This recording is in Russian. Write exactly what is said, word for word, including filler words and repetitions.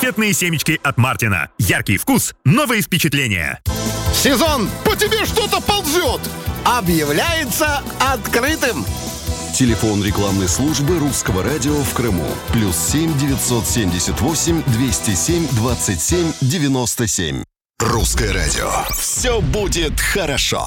конфетные семечки от Мартина. Яркий вкус, новые впечатления. Сезон «По тебе что-то ползет» объявляется открытым. Телефон рекламной службы Русского радио в Крыму. Плюс семь девятьсот семьдесят восемь двести семь двадцать семь девяносто семь. Русское радио. Все будет хорошо.